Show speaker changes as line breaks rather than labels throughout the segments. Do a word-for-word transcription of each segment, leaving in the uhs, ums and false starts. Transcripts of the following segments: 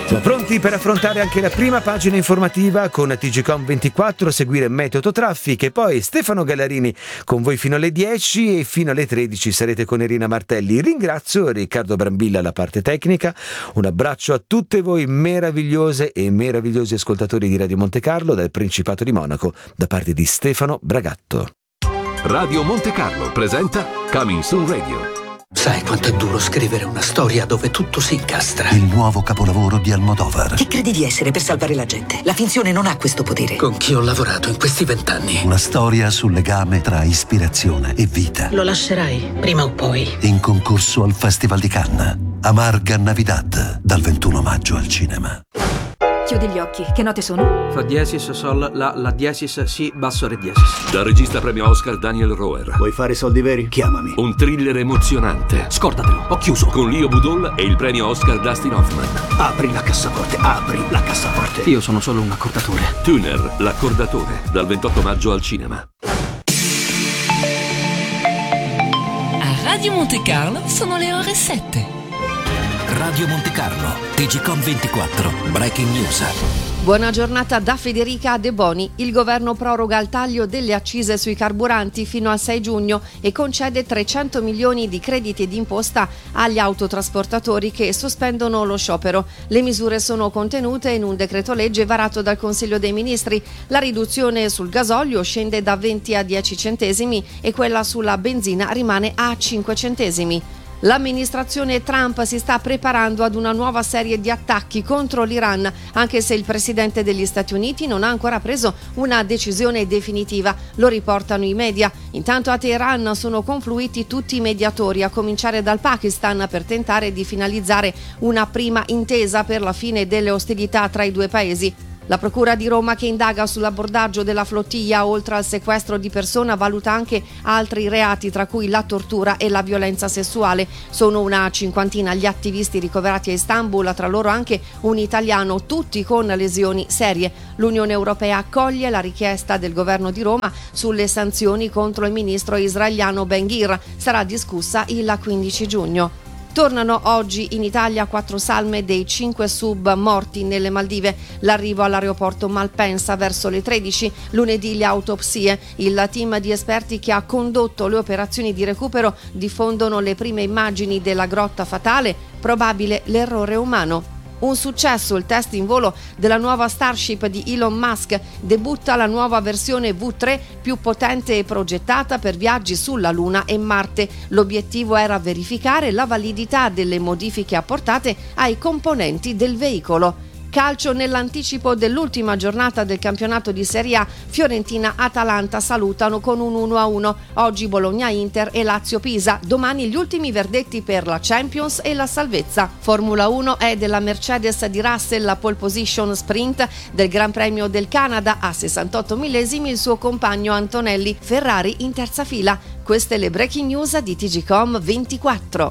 Siamo pronti per affrontare anche la prima pagina informativa con T G Com ventiquattro, seguire Meteo Traffic e poi Stefano Gallarini con voi fino alle dieci e fino alle tredici sarete con Irina Martelli. Ringrazio Riccardo Brambilla alla parte tecnica, un abbraccio a tutte voi meravigliose e meravigliosi ascoltatori di Radio Monte Carlo dal Principato di Monaco da parte di Stefano Bragatto.
Radio Monte Carlo presenta Coming Soon Radio.
Sai quanto è duro scrivere una storia dove tutto si incastra?
Il nuovo capolavoro di Almodovar.
Chi credi di essere per salvare la gente? La finzione non ha questo potere.
Con chi ho lavorato in questi vent'anni?
Una storia sul legame tra ispirazione e vita.
Lo lascerai, prima o poi.
In concorso al Festival di Cannes. Amarga Navidad, dal ventuno maggio al cinema.
Chiudi gli occhi, che note sono?
Fa diesis, sol, la, la diesis, si, basso, re diesis.
Dal regista premio Oscar Daniel Roher.
Vuoi fare soldi veri? Chiamami.
Un thriller emozionante.
Scordatelo, ho chiuso.
Con Leo Budol e il premio Oscar Dustin Hoffman.
Apri la cassaforte, apri la cassaforte.
Io sono solo un accordatore.
Tuner, l'accordatore, dal ventotto maggio al cinema.
A Radio Monte Carlo sono le ore sette.
Radio Monte Carlo, T G Com ventiquattro, Breaking News.
Buona giornata da Federica De Boni. Il governo proroga il taglio delle accise sui carburanti fino al sei giugno e concede trecento milioni di crediti d'imposta agli autotrasportatori che sospendono lo sciopero. Le misure sono contenute in un decreto legge varato dal Consiglio dei Ministri. La riduzione sul gasolio scende da venti a dieci centesimi e quella sulla benzina rimane a cinque centesimi. L'amministrazione Trump si sta preparando ad una nuova serie di attacchi contro l'Iran, anche se il presidente degli Stati Uniti non ha ancora preso una decisione definitiva, lo riportano i media. Intanto a Teheran sono confluiti tutti i mediatori, a cominciare dal Pakistan, per tentare di finalizzare una prima intesa per la fine delle ostilità tra i due paesi. La Procura di Roma, che indaga sull'abbordaggio della flottiglia, oltre al sequestro di persona, valuta anche altri reati, tra cui la tortura e la violenza sessuale. Sono una cinquantina gli attivisti ricoverati a Istanbul, tra loro anche un italiano, tutti con lesioni serie. L'Unione Europea accoglie la richiesta del governo di Roma sulle sanzioni contro il ministro israeliano Ben-Gvir. Sarà discussa il quindici giugno. Tornano oggi in Italia quattro salme dei cinque sub morti nelle Maldive. L'arrivo all'aeroporto Malpensa verso le tredici. Lunedì le autopsie. Il team di esperti che ha condotto le operazioni di recupero diffondono le prime immagini della grotta fatale. Probabile l'errore umano. Un successo il test in volo della nuova Starship di Elon Musk. Debutta la nuova versione V tre, più potente e progettata per viaggi sulla Luna e Marte. L'obiettivo era verificare la validità delle modifiche apportate ai componenti del veicolo. Calcio nell'anticipo dell'ultima giornata del campionato di Serie A. Fiorentina-Atalanta salutano con un uno a uno. Oggi Bologna-Inter e Lazio-Pisa. Domani gli ultimi verdetti per la Champions e la salvezza. Formula uno è della Mercedes di Russell, la pole position sprint del Gran Premio del Canada. A sessantotto millesimi il suo compagno Antonelli. Ferrari in terza fila. Queste le breaking news di T G Com ventiquattro.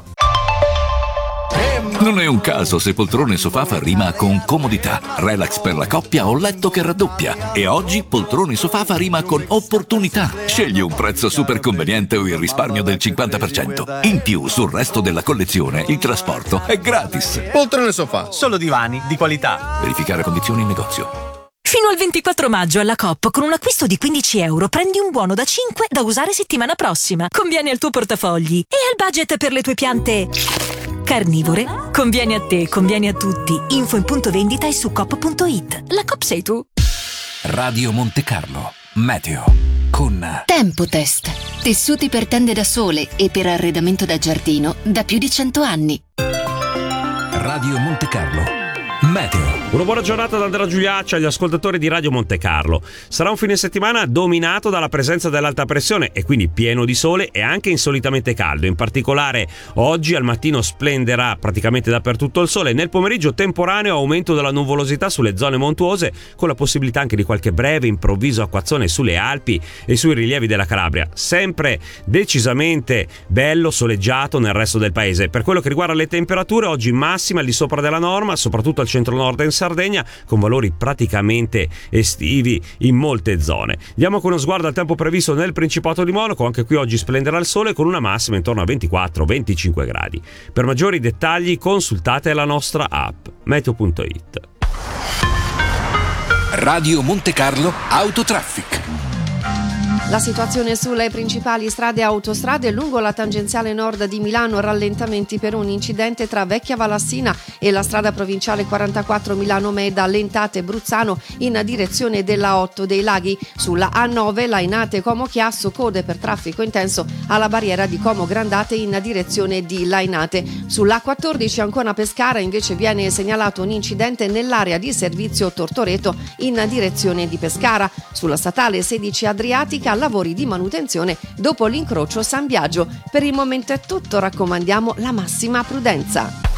Non è un caso se poltrone sofà rima con comodità, relax per la coppia o letto che raddoppia. E oggi poltrone sofà rima con opportunità. Scegli un prezzo super conveniente o il risparmio del cinquanta per cento. In più, sul resto della collezione, il trasporto è gratis.
Poltrone sofà, solo divani di qualità.
Verificare condizioni in negozio.
Fino al ventiquattro maggio alla Coop, con un acquisto di quindici euro, prendi un buono da cinque da usare settimana prossima. Conviene al tuo portafogli e al budget per le tue piante carnivore. Conviene a te, conviene a tutti. Info in punto vendita e su coop punto it. La Coop sei tu.
Radio Monte Carlo. Meteo. Con
Tempotest. Tessuti per tende da sole e per arredamento da giardino da più di cento anni.
Radio Monte Carlo. Meteo.
Una buona giornata da Andrea Giuliaccia agli ascoltatori di Radio Monte Carlo. Sarà un fine settimana dominato dalla presenza dell'alta pressione e quindi pieno di sole e anche insolitamente caldo. In particolare oggi al mattino splenderà praticamente dappertutto il sole. Nel pomeriggio temporaneo aumento della nuvolosità sulle zone montuose, con la possibilità anche di qualche breve improvviso acquazzone sulle Alpi e sui rilievi della Calabria. Sempre decisamente bello, soleggiato nel resto del paese. Per quello che riguarda le temperature, oggi massima al di sopra della norma, soprattutto al al centro-nord e in Sardegna, con valori praticamente estivi in molte zone. Diamo con uno sguardo al tempo previsto nel Principato di Monaco. Anche qui oggi splenderà il sole con una massima intorno a ventiquattro venticinque gradi. Per maggiori dettagli consultate la nostra app meteo punto it.
Radio Monte Carlo Autotraffic.
La situazione sulle principali strade e autostrade: lungo la tangenziale nord di Milano rallentamenti per un incidente tra Vecchia Valassina e la strada provinciale quarantaquattro Milano Meda, Lentate Bruzzano in direzione della otto dei Laghi. Sulla A nove Lainate Como Chiasso, code per traffico intenso alla barriera di Como Grandate in direzione di Lainate. Sulla A quattordici Ancona Pescara invece viene segnalato un incidente nell'area di servizio Tortoreto in direzione di Pescara. Sulla statale sedici Adriatica lavori di manutenzione dopo l'incrocio San Biagio. Per il momento è tutto, raccomandiamo la massima prudenza.